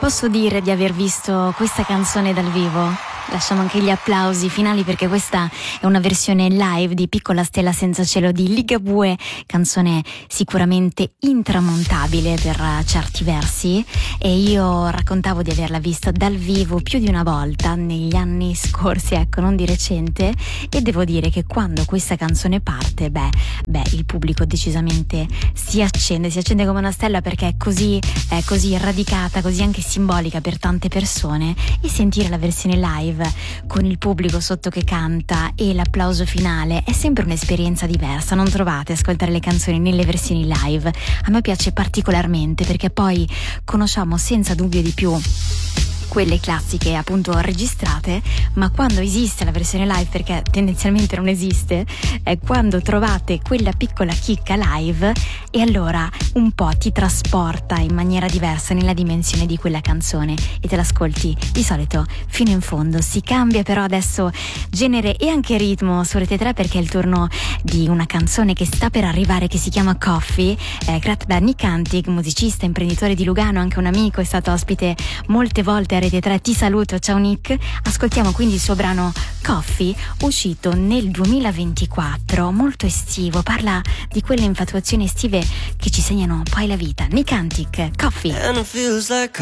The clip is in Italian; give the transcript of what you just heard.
posso dire di aver visto questa canzone dal vivo? Lasciamo anche gli applausi finali perché questa è una versione live di Piccola stella senza cielo di Ligabue, canzone sicuramente intramontabile per certi versi, e io raccontavo di averla vista dal vivo più di una volta negli anni scorsi, ecco, non di recente, e devo dire che quando questa canzone parte, il pubblico decisamente si accende come una stella, perché è così radicata, così anche simbolica per tante persone, e sentire la versione live con il pubblico sotto che canta e l'applauso finale è sempre un'esperienza diversa. Non trovate ascoltare le canzoni nelle versioni live? A me piace particolarmente perché poi conosciamo senza dubbio di più quelle classiche appunto registrate, ma quando esiste la versione live, perché tendenzialmente non esiste, è quando trovate quella piccola chicca live e allora un po' ti trasporta in maniera diversa nella dimensione di quella canzone e te l'ascolti di solito fino in fondo. Si cambia però adesso genere e anche ritmo su Rete 3 perché è il turno di una canzone che sta per arrivare, che si chiama Coffee, creata da Nick Antic, musicista, imprenditore di Lugano, anche un amico, è stato ospite molte volte a Rete 3. Ti saluto, ciao Nick. Ascoltiamo quindi il suo brano Coffee, uscito nel 2024, molto estivo, parla di quelle infatuazioni estive che ci segnano poi la vita. Nick Antic, Coffee.